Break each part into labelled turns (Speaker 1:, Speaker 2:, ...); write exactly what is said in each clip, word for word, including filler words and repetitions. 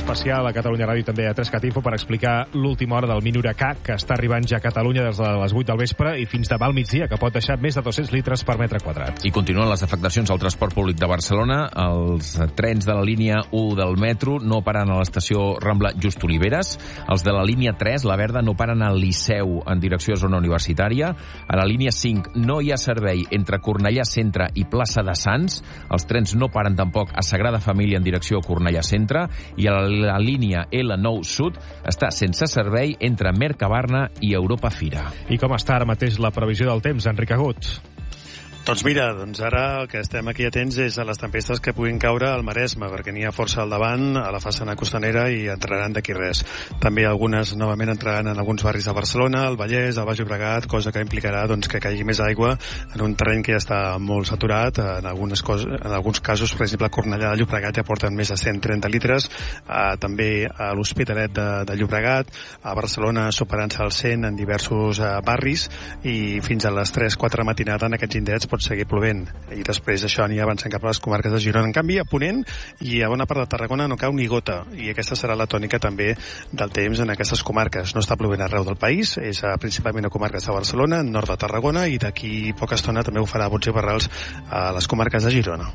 Speaker 1: especial a Catalunya Ràdio, també a tres cat info, per explicar l'última hora del mini huracà que està arribant ja a Catalunya des de les vuit del vespre i fins demà al migdia, que pot deixar més de dos-cents litres per metre quadrat.
Speaker 2: I continuen les afectacions al transport públic de Barcelona. Els trens de la línia u del metro no paren a l'estació Rambla Just Oliveres. Els de la línia tres, la verda, no paren al Liceu en direcció a zona universitària. A la línia cinc no hi ha servei entre Cornellà Centre i Plaça de Sants. Els trens no paren tampoc a Sagrada Família en direcció a Cornellà Centre. I a la, la línia L nou Sud està sense servei entre Mercabarna i Europa Fira.
Speaker 1: I com està ara mateix la previsió del temps, Enric Agut?
Speaker 3: Doncs mira, doncs ara el que estem aquí atents és a les tempestes que puguin caure al Maresme, perquè n'hi ha força al davant, a la façana costanera, i entraran d'aquí res. També algunes novament entraran en alguns barris de Barcelona, el Vallès, el Baix Llobregat, cosa que implicarà doncs, que caigui més aigua en un terreny que ja està molt saturat. En, algunes coses, en alguns casos, per exemple, a Cornellà de Llobregat ja porten més de cent trenta litres, eh, també a l'Hospitalet de, de Llobregat, a Barcelona superant-se al cent en diversos eh, barris, i fins a les tres quatre matinada en aquests indrets pot seguir plovent, i després això anirà avançant cap a les comarques de Girona. En canvi, a Ponent i a bona part de Tarragona no cau ni gota, i aquesta serà la tònica també del temps en aquestes comarques. No està plovent arreu del país, és a, principalment a comarques de Barcelona, nord de Tarragona, i d'aquí poca estona també ho farà a bots i barrals a les comarques de Girona.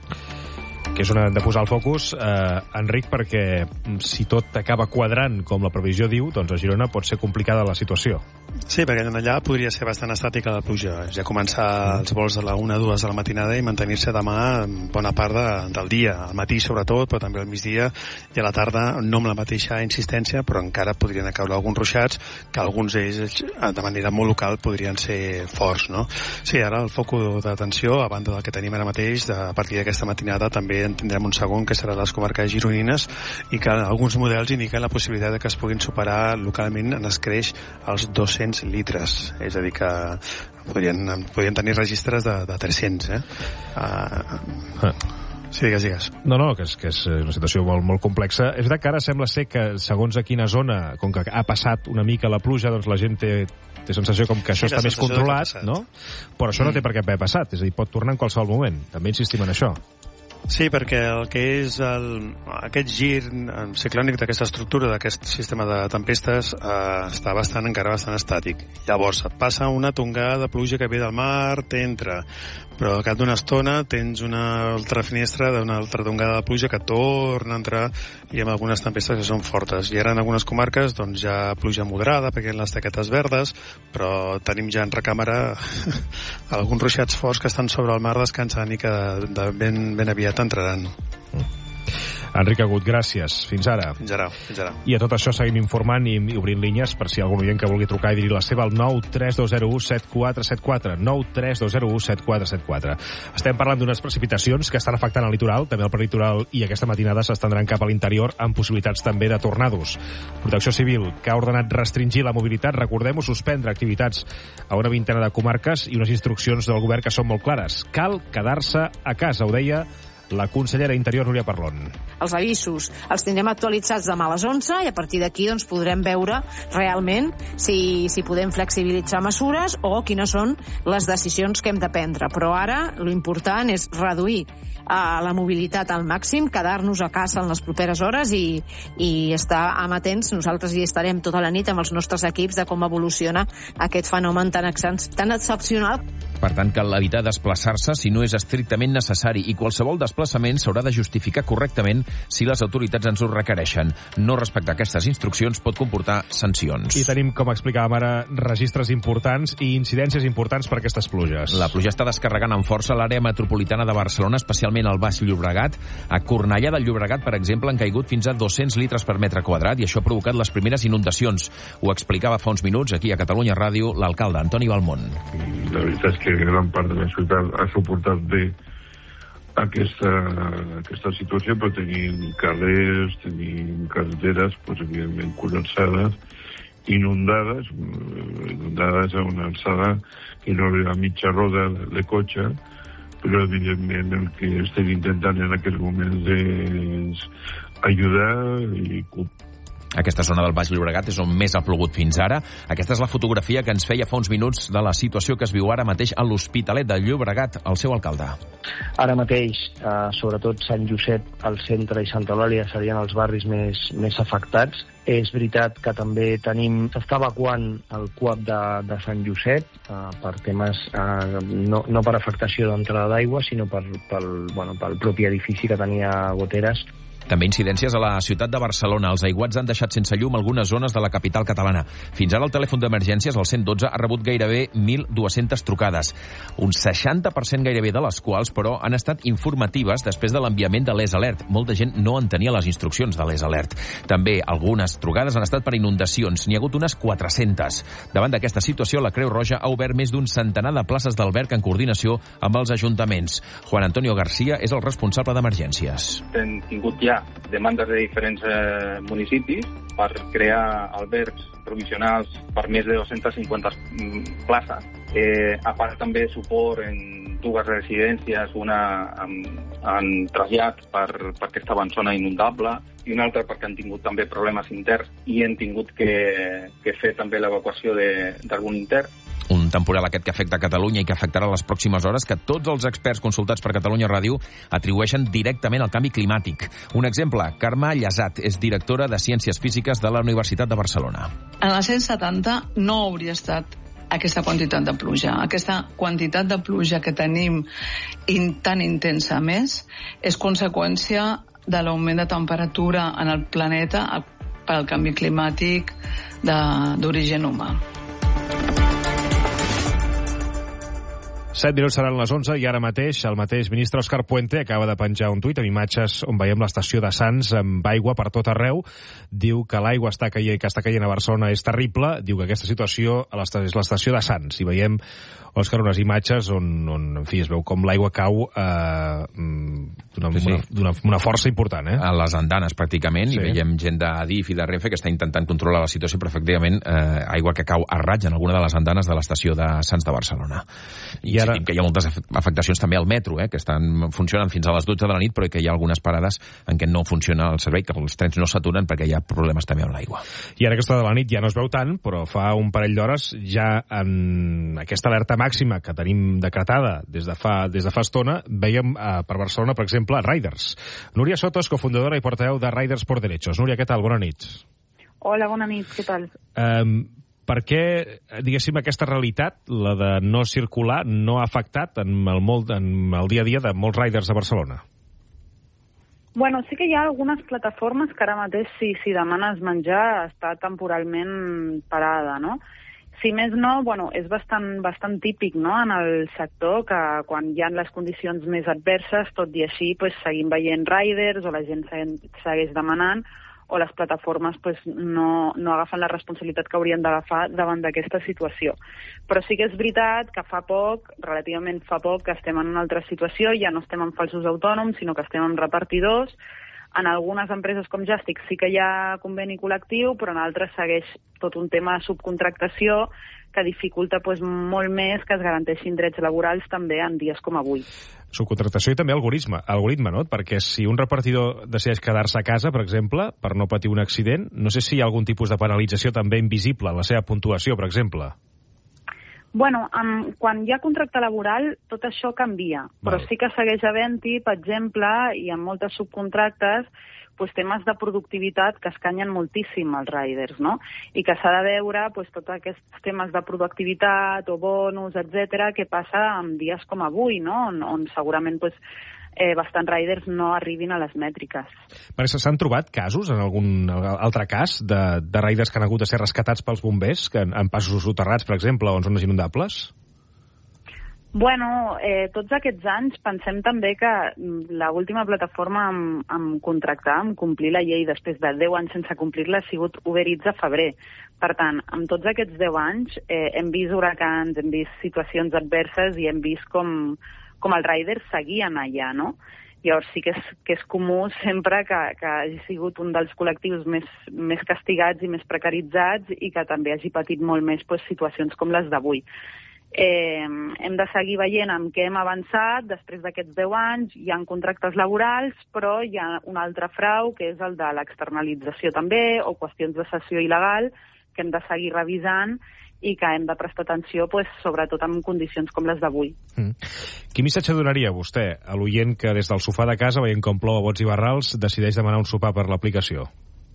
Speaker 1: Que és on hem de posar el focus, eh, Enric, perquè si tot acaba quadrant com la previsió diu, doncs a Girona pot ser complicada la situació.
Speaker 3: Sí, perquè allà podria ser bastant estàtica la pluja. Ja començar els vols de la una a dues de la matinada i mantenir-se demà bona part de, del dia, al matí sobretot, però també al migdia i a la tarda, no amb la mateixa insistència, però encara podrien caure alguns ruixats, que alguns d'ells, de manera molt local, podrien ser forts, no? Sí, ara el focus d'atenció, a banda del que tenim ara mateix, de, a partir d'aquesta matinada també en tindrem un segon, que serà les comarques gironines, i que alguns models indiquen la possibilitat de que es puguin superar localment en escreix els dos-cents litres. És a dir, que podrien, podrien tenir registres de, de tres-cents, eh? Uh, sí, digues, digues.
Speaker 1: No, no, que és, que és una situació molt, molt complexa. És veritat que ara sembla ser que, segons a quina zona, com que ha passat una mica la pluja, doncs la gent té, té sensació com que això sí, està més controlat, no? Però això mm. no té per què haver passat, és a dir, pot tornar en qualsevol moment. També insistim en això.
Speaker 3: Sí, perquè el que és el, aquest gir ciclònic d'aquesta estructura, d'aquest sistema de tempestes, eh, està bastant, encara bastant estàtic. Llavors, passa una tongada de pluja que ve del mar, t'entra, però al cap d'una estona tens una altra finestra d'una altra tongada de pluja que torna a entrar, i amb algunes tempestes que són fortes. I ara en algunes comarques doncs ja pluja moderada, perquè hi ha les taquetes verdes, però tenim ja en recàmera alguns ruixats forts que estan sobre el mar descansant i que de ben, ben aviat entraran.
Speaker 1: Enric Agut, gràcies. Fins ara.
Speaker 3: Fins ara, fins ara.
Speaker 1: I a tot això seguim informant i obrint línies per si hi ha algun oient que vulgui trucar i dir la seva al nou tres dos zero u set quatre set quatre. nou tres dos zero u set quatre set quatre. Estem parlant d'unes precipitacions que estan afectant el litoral, també el peritoral, i aquesta matinada s'estendran cap a l'interior amb possibilitats també de tornados. Protecció Civil, que ha ordenat restringir la mobilitat, recordem-ho, suspendre activitats a una vintena de comarques, i unes instruccions del govern que són molt clares. Cal quedar-se a casa, ho deia la consellera d'Interior, Núria Parlon.
Speaker 4: Els avisos els tindrem actualitzats demà a les onze, i a partir d'aquí doncs, podrem veure realment si, si podem flexibilitzar mesures o quines són les decisions que hem de prendre. Però ara l'important és reduir a la mobilitat al màxim, quedar-nos a casa en les properes hores i, i estar amatents. Nosaltres hi estarem tota la nit amb els nostres equips de com evoluciona aquest fenomen tan, tan excepcional.
Speaker 2: Per tant, cal evitar desplaçar-se si no és estrictament necessari, i qualsevol desplaçament s'haurà de justificar correctament si les autoritats ens ho requereixen. No respectar aquestes instruccions pot comportar sancions.
Speaker 1: I tenim, com explicàvem ara, registres importants i incidències importants per aquestes pluges.
Speaker 2: La pluja està descarregant amb força a l'àrea metropolitana de Barcelona, especialment al Baix Llobregat. A Cornellà del Llobregat, per exemple, han caigut fins a dos-cents litres per metre quadrat, i això ha provocat les primeres inundacions. Ho explicava fa uns minuts aquí a Catalunya Ràdio l'alcalde Antoni Balmont.
Speaker 5: La veritat és que gran part de la ciutat ha suportat bé aquesta, aquesta situació, però tenim carrers, tenim carreteres, doncs, evidentment, col·lapsades, inundades, inundades a una alçada que no arriba a mitja roda de cotxe, però evidentment el que estem intentant en aquests moments és ajudar i
Speaker 2: Aquesta zona del Baix Llobregat és on més ha plogut fins ara. Aquesta és la fotografia que ens feia fa uns minuts de la situació que es viu ara mateix a l'Hospitalet de Llobregat, el seu alcalde.
Speaker 6: Ara mateix, eh, sobretot Sant Josep, el centre i Santa Eulàlia serien els barris més, més afectats. És veritat que també tenim... S'està evacuant el C U A P de, de Sant Josep eh, per temes, eh, no, no per afectació d'entrada d'aigua, sinó per, pel, bueno, pel propi edifici que tenia goteres.
Speaker 2: També incidències a la ciutat de Barcelona. Els aiguats han deixat sense llum algunes zones de la capital catalana. Fins ara el telèfon d'emergències, el cent dotze, ha rebut gairebé mil dues-centes trucades. Un seixanta per cent gairebé de les quals, però, han estat informatives després de l'enviament de l'E S Alert. Molta gent no entenia les instruccions de l'E S Alert. També algunes trucades han estat per inundacions. N'hi ha hagut unes quatre-centes. Davant d'aquesta situació, la Creu Roja ha obert més d'un centenar de places d'alberg en coordinació amb els ajuntaments. Juan Antonio García és el responsable d'emergències.
Speaker 7: Hem tingut ja demandes de diferents eh, municipis per crear albergs provisionals per més de dos-centes cinquanta places. Eh, a part també suport en dues residències, una en, en trasllat per, perquè estava en zona inundable i una altra perquè han tingut també problemes interns i han tingut que, que fer també l'evacuació d'algun intern.
Speaker 2: Un temporal aquest que afecta Catalunya i que afectarà les pròximes hores, que tots els experts consultats per Catalunya Ràdio atribueixen directament al canvi climàtic. Un exemple, Carme Llasat és directora de Ciències Físiques de la Universitat de Barcelona.
Speaker 8: En el cent setanta no hauria estat aquesta quantitat de pluja. Aquesta quantitat de pluja que tenim in, tan intensa més és conseqüència de l'augment de temperatura en el planeta per al canvi climàtic d'origen humà.
Speaker 1: set minuts seran les onze i ara mateix el mateix ministre Òscar Puente acaba de penjar un tuit amb imatges on veiem l'estació de Sants amb aigua per tot arreu. Diu que l'aigua està caient, que està caient a Barcelona és terrible. Diu que aquesta situació és l'estació de Sants. I veiem, Òscar, unes imatges on, on en fi, es veu com l'aigua cau eh, d'una sí, sí. una, una força important. Eh?
Speaker 2: A les andanes, pràcticament, sí. I veiem gent d'Adif i de Renfe que està intentant controlar la situació, però efectivament eh, aigua que cau a raig en alguna de les andanes de l'estació de Sants de Barcelona. I, I ara... que hi ha moltes afectacions també al metro, eh, que estan funcionant fins a les dotze de la nit, però que hi ha algunes parades en què no funciona el servei, que els trens no s'aturen perquè hi ha problemes també amb l'aigua. I
Speaker 1: ara aquesta de la nit ja no es veu tant, però fa un parell d'hores ja en aquesta alerta màxima que tenim decretada des de fa, des de fa estona, veiem eh, per Barcelona, per exemple, Riders. Núria Sotos, cofundadora i portaveu de Riders por Derechos. Núria, què tal? Bona nit.
Speaker 9: Hola, bona nit. Què tal?
Speaker 1: Um, Per què, diguéssim, aquesta realitat, la de no circular, no ha afectat en el, molt, en el dia a dia de molts riders a Barcelona?
Speaker 9: Bueno, sí que hi ha algunes plataformes que ara mateix, si, si demanes menjar, està temporalment parada, no? Si més no, bueno, és bastant, bastant típic, no?, en el sector, que quan hi ha les condicions més adverses, tot i així, pues, seguim veient riders o la gent segueix demanant, o les plataformes pues, no, no agafen la responsabilitat que haurien d'agafar davant d'aquesta situació. Però sí que és veritat que fa poc, relativament fa poc, que estem en una altra situació, ja no estem en falsos autònoms, sinó que estem en repartidors. En algunes empreses com Jàstic sí que hi ha conveni col·lectiu, però en altres segueix tot un tema de subcontractació que dificulta pues, molt més que es garanteixin drets laborals també en dies com avui.
Speaker 1: Subcontractació i també algoritme, algoritme, no? Perquè si un repartidor decideix quedar-se a casa, per exemple, per no patir un accident, no sé si hi ha algun tipus de penalització també invisible en la seva puntuació, per exemple.
Speaker 9: Bueno, um, quan hi ha contracte laboral, tot això canvia, però Val. sí que segueix havent-hi, per exemple, i en moltes subcontractes, pues, temes de productivitat que escanyen moltíssim els riders, no? I que s'ha de veure pues, tots aquests temes de productivitat o bonus, etcètera, que passa en dies com avui, no? On, on segurament pues, eh, bastants riders no arribin a les mètriques.
Speaker 1: S'han trobat casos, en algun altre cas, de, de riders que han hagut de ser rescatats pels bombers, que en, en passos soterrats, per exemple, o en zones inundables?
Speaker 9: Bueno, eh, tots aquests anys pensem també que l'última plataforma amb, amb contractar, amb complir la llei després de deu anys sense complir-la ha sigut Uber Eats a febrer. Per tant, amb tots aquests deu anys eh, hem vist huracans, hem vist situacions adverses i hem vist com, com els riders seguien allà, no? Llavors sí que és, que és comú sempre que, que hagi sigut un dels col·lectius més, més castigats i més precaritzats i que també hagi patit molt més pues, situacions com les d'avui. Eh, hem de seguir veient amb què hem avançat després d'aquests deu anys. Hi ha contractes laborals, però hi ha un altre frau, que és el de l'externalització també, o qüestions de cessió il·legal, que hem de seguir revisant i que hem de prestar atenció, pues, sobretot en condicions com les d'avui.
Speaker 1: Mm. Quin missatge donaria vostè a l'oient que des del sofà de casa, veient com plou a bots i barrals, decideix demanar un sopar per l'aplicació?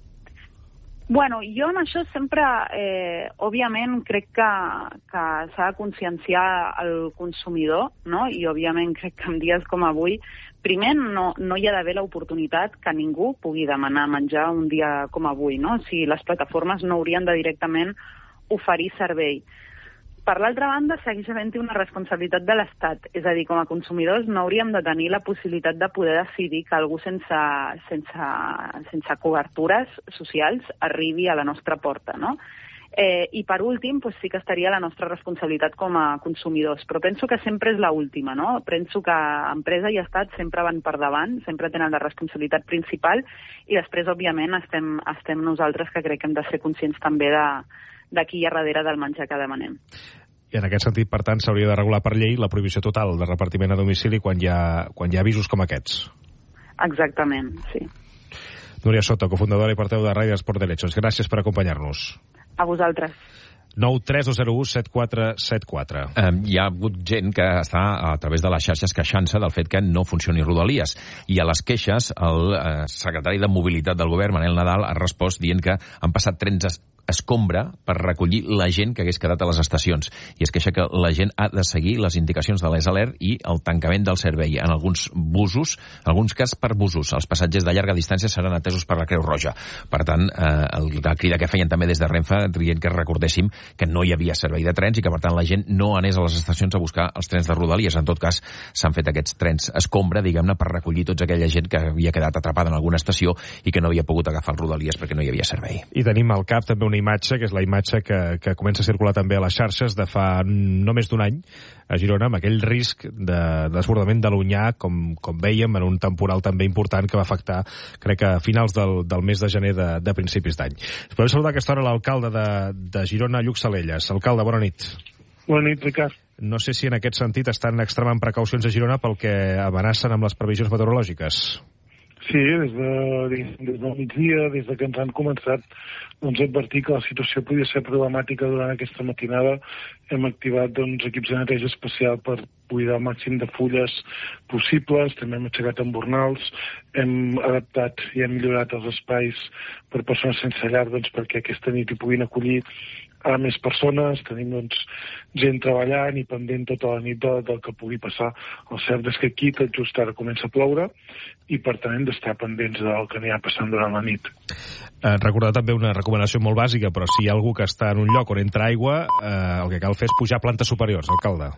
Speaker 9: Bueno, jo en això sempre, eh, òbviament, crec que, que s'ha de conscienciar el consumidor, no? I, òbviament, crec que en dies com avui, primer, no, no hi ha d'haver l'oportunitat que ningú pugui demanar menjar un dia com avui, no? O sigui, les plataformes no haurien de directament oferir servei. Per l'altra banda, segueix havent-hi una responsabilitat de l'Estat. És a dir, com a consumidors no hauríem de tenir la possibilitat de poder decidir que algú sense, sense, sense cobertures socials arribi a la nostra porta, no? Eh, I per últim, pues, sí que estaria la nostra responsabilitat com a consumidors, però penso que sempre és l'última, no? Penso que empresa i Estat sempre van per davant, sempre tenen la responsabilitat principal, i després, òbviament, estem, estem nosaltres que crec que hem de ser conscients també de d'aquí a darrere del menjar que demanem.
Speaker 1: I en aquest sentit, per tant, s'hauria de regular per llei la prohibició total de repartiment a domicili quan hi ha, quan hi ha avisos com aquests.
Speaker 9: Exactament, sí.
Speaker 1: Núria Soto, cofundadora i portaveu de Riders por Derechos. Gràcies per acompanyar-nos.
Speaker 9: A vosaltres.
Speaker 1: nou tres dos zero u set quatre set quatre.
Speaker 2: Um, hi ha hagut gent que està a través de les xarxes queixant-se del fet que no funcioni Rodalies. I a les queixes, el uh, secretari de Mobilitat del govern, Manel Nadal, ha respost dient que han passat trens escombra per recollir la gent que hagués quedat a les estacions. I es queixa que la gent ha de seguir les indicacions de l'E S A L E R i el tancament del servei. En alguns busos, en alguns cas per busos, els passatgers de llarga distància seran atesos per la Creu Roja. Per tant, eh, el, la crida que feien també des de Renfe, dient que recordéssim que no hi havia servei de trens i que, per tant, la gent no anés a les estacions a buscar els trens de Rodalies. En tot cas, s'han fet aquests trens escombra, diguem-ne, per recollir tota aquella gent que havia quedat atrapada en alguna estació i que no havia pogut agafar el Rodalies perquè no hi havia servei.
Speaker 1: I tenim al cap també una imatge, que és la imatge que, que comença a circular també a les xarxes de fa no més d'un any a Girona, amb aquell risc de desbordament de l'Onyar, com, com vèiem, en un temporal també important que va afectar, crec que a finals del, del mes de gener de, de principis d'any. Podem saludar a aquesta hora l'alcalde de, de Girona, Lluc Salelles. Alcalde, bona nit.
Speaker 10: Bona nit, Ricard.
Speaker 1: No sé si en aquest sentit estan extremant precaucions a Girona pel que amenacen amb les previsions meteorològiques.
Speaker 10: Sí, des, de, des del migdia, des de que ens han començat doncs, a advertir que la situació podia ser problemàtica durant aquesta matinada, hem activat doncs, equips de neteja especial per buidar el màxim de fulles possibles, també hem aixecat embornals, hem adaptat i hem millorat els espais per persones sense llar doncs, perquè aquesta nit hi puguin acollir a més persones, tenim doncs, gent treballant i pendent tota la nit de, del que pugui passar. El cert és que aquí tot just ara comença a ploure i per tant hem d'estar pendents del que anirà passant durant la nit.
Speaker 1: Eh, recordar també una recomanació molt bàsica, però si hi ha algú que està en un lloc on entra aigua, eh, el que cal fer és pujar a plantes superiors, alcalde.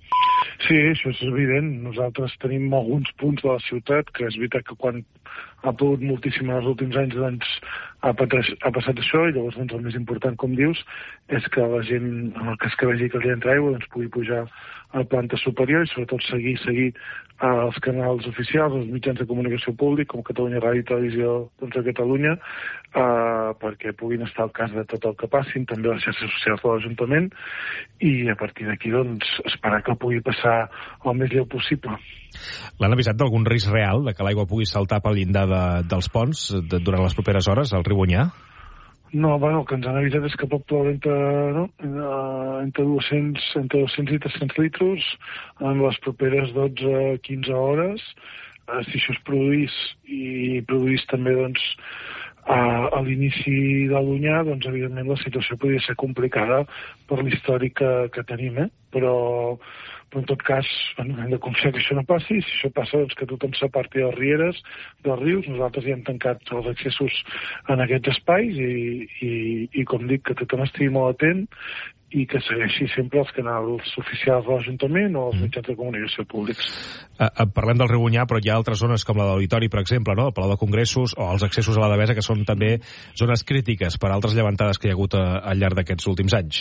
Speaker 10: Sí, això és evident. Nosaltres tenim alguns punts de la ciutat que és veritat que quan ha plogut moltíssim en els últims anys doncs, ha, pateix, ha passat això i llavors doncs, el més important, com dius, és que la gent, en el cas que vegi que li entra aigua, doncs, pugui pujar a la planta superior i sobretot seguir seguir els canals oficials, els mitjans de comunicació públic, com Catalunya Ràdio i Televisió doncs, a Catalunya, eh, perquè puguin estar al cas de tot el que passin, també les xarxes socials de l'Ajuntament, i a partir d'aquí doncs, esperar que pugui passar el més lleu possible.
Speaker 1: L'han avisat d'algun risc real de que l'aigua pugui saltar pel llindar de, dels ponts de, durant les properes hores al riu Onyar?
Speaker 10: No, bueno, el que ens han avisat és que pot ploure entre, no? entre, dos-cents, entre dos-cents i tres-cents litres en les properes dotze a quinze hores. Eh, si això es produís i produís també doncs, a, a l'inici de l'Onyar, doncs evidentment la situació podria ser complicada per l'històric que, que tenim, eh? però, però en tot cas bueno, hem de confiar que això no passi. Si això passa, doncs que tothom s'aparti de les rieres, dels rius. Nosaltres ja hem tancat els accessos en aquests espais i, i, i com dic, que tothom estigui molt atent i que segueixi sempre els canals oficials de l'Ajuntament o els mitjans de comunicació públics.
Speaker 1: Uh, uh, parlem del riu Onyar, però hi ha altres zones com la de l'Auditori, per exemple, no? El Palau de Congressos o els accessos a la Devesa, que són també zones crítiques per altres llevantades que hi ha hagut a, al llarg d'aquests últims anys.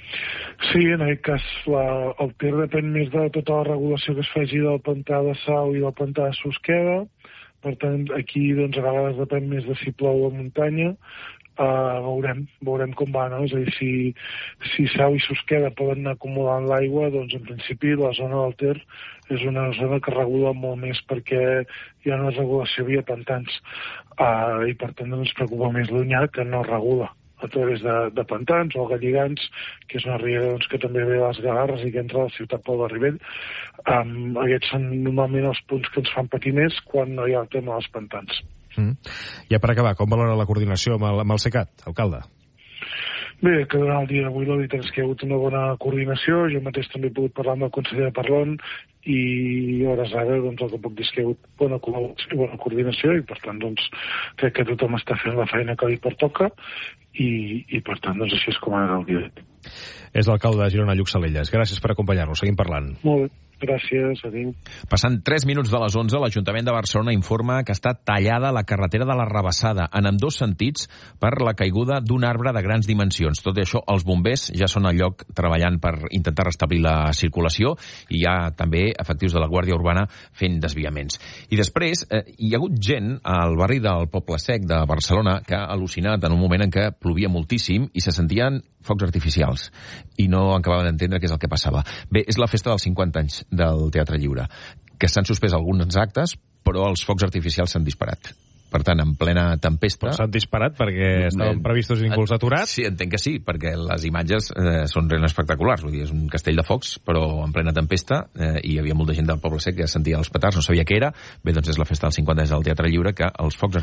Speaker 10: Sí, en aquest cas la, el Ter depèn més de tota la regulació que es faci del pantà de Sau i del pantà de Susqueda. Per tant, aquí doncs, a vegades depèn més de si plou a muntanya. Uh, veurem, veurem com va, no? És a dir, si, si Sau i Susqueda poden anar acumulant l'aigua, doncs en principi la zona del Ter és una zona que regula molt més perquè hi ha una regulació via pantans uh, i per tant ens preocupa més l'Onyar, que no regula a través de, de pantans o galligants, que és una riera doncs, que també ve a les Gavarres i que entra a la ciutat Pol de Rivell. Um, aquests són normalment els punts que ens fan patir més quan no hi ha el tema dels pantans.
Speaker 1: Mm. Ja per acabar, com valora la coordinació amb el, amb el CECAT, alcalde?
Speaker 10: Bé, que durant el dia d'avui la veritat és que hi ha hagut una bona coordinació. Jo mateix també he pogut parlar amb el conseller de Parlon i a hores ara doncs, el que puc dir és que hi ha hagut bona col·laboració i bona coordinació i per tant doncs, crec que tothom està fent la feina que li pertoca i, i per tant doncs, així és com ara el dia.
Speaker 1: És l'alcalde de Girona, Lluc Salelles. Gràcies per acompanyar-nos. Seguim parlant.
Speaker 10: Molt bé. Gràcies, adéu.
Speaker 2: Passant tres minuts de les onze, l'Ajuntament de Barcelona informa que està tallada la carretera de la Rabassada en ambdós sentits per la caiguda d'un arbre de grans dimensions. Tot i això, els bombers ja són al lloc treballant per intentar restablir la circulació i hi ha també efectius de la Guàrdia Urbana fent desviaments. I després, eh, hi ha hagut gent al barri del Poble Sec de Barcelona que ha al·lucinat en un moment en què plovia moltíssim i se sentien focs artificials i no acabaven d'entendre què és el que passava. Bé, és la festa dels cinquanta anys del Teatre Lliure, que s'han suspès alguns actes, però els focs artificials s'han disparat. Per tant, en plena tempesta...
Speaker 1: S'han disparat perquè estaven previstos i inclús aturats?
Speaker 2: Sí, entenc que sí, perquè les imatges eh, són realment espectaculars. Vull dir, és un castell de focs, però en plena tempesta, eh, i hi havia molta gent del Poble Sec que sentia els petards, no sabia què era. Bé, doncs és la festa dels cinquanta anys del Teatre Lliure, que els focs